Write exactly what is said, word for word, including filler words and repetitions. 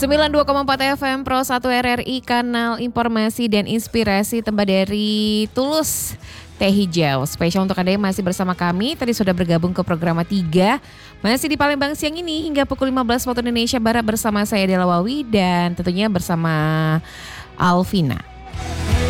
sembilan puluh dua koma empat F M Pro satu R R I, kanal informasi dan inspirasi Tembak dari Tulus Teh Hijau. Spesial untuk Anda yang masih bersama kami, tadi sudah bergabung ke program tiga. Masih di Palembang siang ini hingga pukul lima belas waktu Indonesia Barat bersama saya Dela Wawi dan tentunya bersama Alvina.